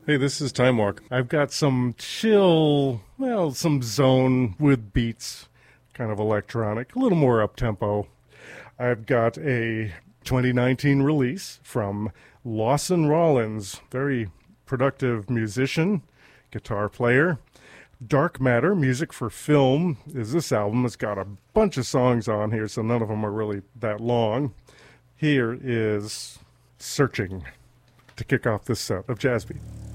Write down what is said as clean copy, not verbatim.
Hey, this is Time Walk. I've got some chill, some zone with beats, kind of electronic, a little more up-tempo. I've got a 2019 release from Lawson Rollins, very productive musician, guitar player. Dark Matter, Music for Film, is this album. It's got a bunch of songs on here, so none of them are really that long. Here is Searching to kick off this set of Jazz Beat.